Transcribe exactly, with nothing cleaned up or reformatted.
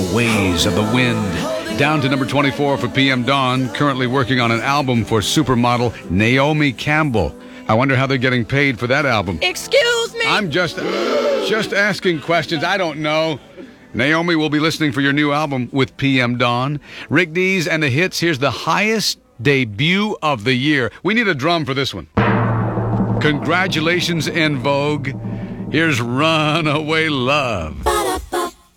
Ways of the Wind. Down to number twenty-four for P M Dawn, currently working on an album for supermodel Naomi Campbell. I wonder how they're getting paid for that album. Excuse me? I'm just, just asking questions. I don't know. Naomi will be listening for your new album with P M Dawn. Rick Dees and the Hits. Here's the highest debut of the year. We need a drum for this one. Congratulations, En Vogue. Here's Runaway Love.